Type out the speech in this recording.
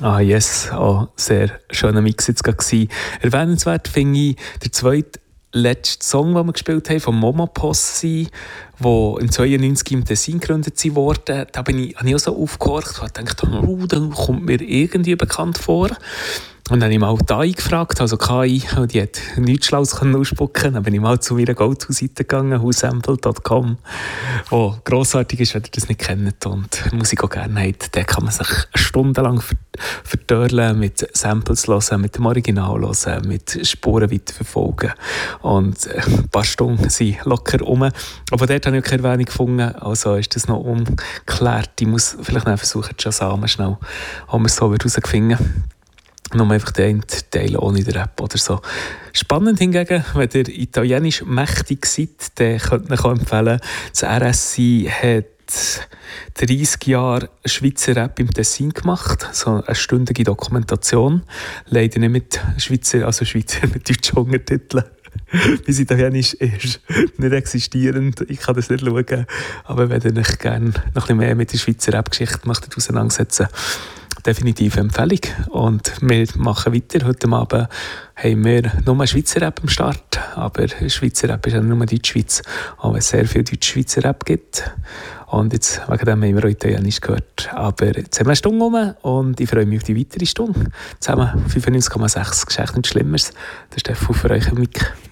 Ah, yes, auch sehr schöner Mix jetzt gerade gewesen. Erwähnenswert finde ich der zweite letzte Song, den wir gespielt haben, von Momo Posse, der im 92 im Tessin gegründet wurde. Da habe ich auch so aufgehorcht und dachte, der kommt mir irgendwie bekannt vor. Und dann habe ich mal die AI gefragt, also KI, die hat nichts Schlaues ausspucken. Dann bin ich mal zu meiner Go-To-Seite gegangen, whosample.com, wo grossartig ist, wenn ihr das nicht kennt und Musik auch gerne habt. Da kann man sich stundenlang vertörlen, mit Samples hören, mit dem Original hören, mit Spuren weiterverfolgen. Und ein paar Stunden sind locker rum. Aber dort habe ich keine Erwähnung gefunden, also ist das noch ungeklärt. Ich muss vielleicht noch versuchen, Shazam schnell, ob wir es so herausfinden. Nur einfach den Teil ohne den Rap oder so. Spannend hingegen, wenn ihr italienisch mächtig seid, dann könnt ihr euch empfehlen, das RSI hat 30 Jahre Schweizer Rap im Tessin gemacht, so eine stündige Dokumentation. Leider nicht mit Schweizer mit deutschen Untertiteln. Mein Italienisch ist nicht existierend, ich kann das nicht schauen. Aber wenn ihr euch gerne noch ein bisschen mehr mit der Schweizer Rap-Geschichte auseinandersetzen, definitiv Empfehlung. Und wir machen weiter. Heute Abend haben wir nur Schweizer Rap am Start. Aber Schweizer Rap ist ja nur Deutschschweiz, auch wenn es sehr viel Deutschschweizer Rap gibt. Und jetzt, wegen dem haben wir auch Italienisch gehört. Aber jetzt haben wir eine Stunde rum und ich freue mich auf die weitere Stunde. Zusammen 95,6, Geschichte nichts Schlimmeres. Der Stefan für euch im Mic.